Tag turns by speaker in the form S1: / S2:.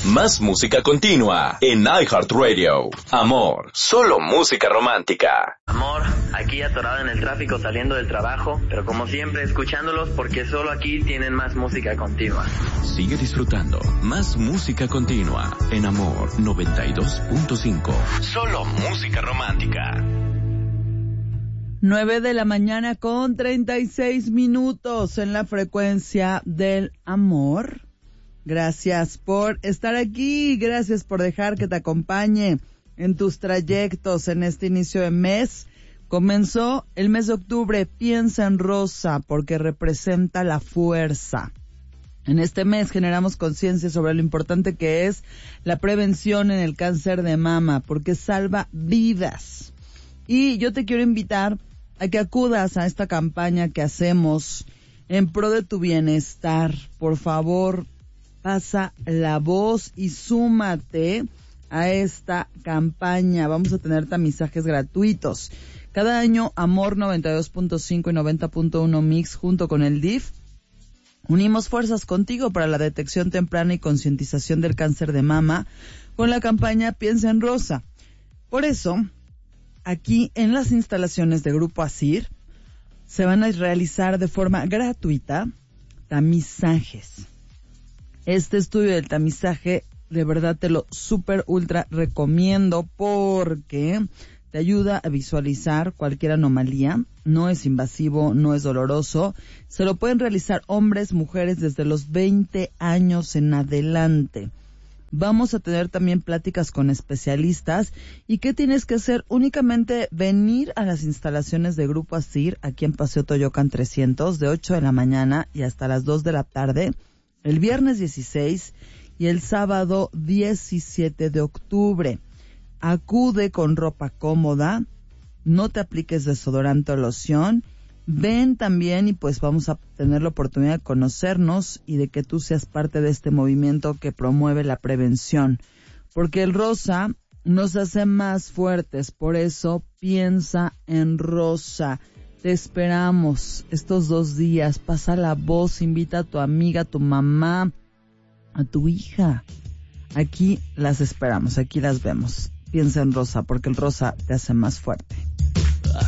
S1: Más música continua en iHeartRadio. Amor, solo música romántica.
S2: Amor, aquí atorado en el tráfico saliendo del trabajo, pero como siempre escuchándolos porque solo aquí tienen más música continua.
S1: Sigue disfrutando más música continua en Amor 92.5. Solo música romántica.
S3: 9 de la mañana con 36 minutos en la frecuencia del amor. Gracias por estar aquí, gracias por dejar que te acompañe en tus trayectos en este inicio de mes. Comenzó el mes de octubre, piensa en rosa porque representa la fuerza. En este mes generamos conciencia sobre lo importante que es la prevención en el cáncer de mama porque salva vidas. Y yo te quiero invitar a que acudas a esta campaña que hacemos en pro de tu bienestar. Por favor, pasa la voz y súmate a esta campaña. Vamos a tener tamizajes gratuitos. Cada año, Amor 92.5 y 90.1 Mix, junto con el DIF, unimos fuerzas contigo para la detección temprana y concientización del cáncer de mama con la campaña Piensa en Rosa. Por eso, aquí en las instalaciones de Grupo ASIR se van a realizar de forma gratuita tamizajes. Este estudio del tamizaje de verdad te lo súper ultra recomiendo porque te ayuda a visualizar cualquier anomalía. No es invasivo, no es doloroso. Se lo pueden realizar hombres, mujeres desde los 20 años en adelante. Vamos a tener también pláticas con especialistas. ¿Y qué tienes que hacer? Únicamente venir a las instalaciones de Grupo ASIR, aquí en Paseo Toyocan 300, de 8 de la mañana y hasta las 2 de la tarde, el viernes 16 y el sábado 17 de octubre. Acude con ropa cómoda, no te apliques desodorante o loción. Ven también y pues vamos a tener la oportunidad de conocernos y de que tú seas parte de este movimiento que promueve la prevención. Porque el rosa nos hace más fuertes, por eso piensa en rosa. Te esperamos estos 2 días, pasa la voz, invita a tu amiga, a tu mamá, a tu hija. Aquí las esperamos, aquí las vemos. Piensa en rosa, porque el rosa te hace más fuerte.